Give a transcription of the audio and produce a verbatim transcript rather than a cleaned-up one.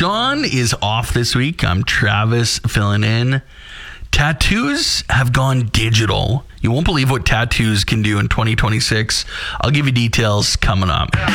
Sean is off this week. I'm Travis filling in. Tattoos have gone digital. You won't believe what tattoos can do in twenty twenty-six. I'll give you details coming up.